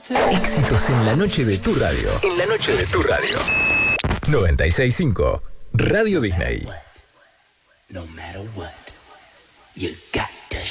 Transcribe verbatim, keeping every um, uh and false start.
Éxitos en la noche de tu radio. En la noche de tu radio. noventa y seis punto cinco Radio Disney. No matter what, you got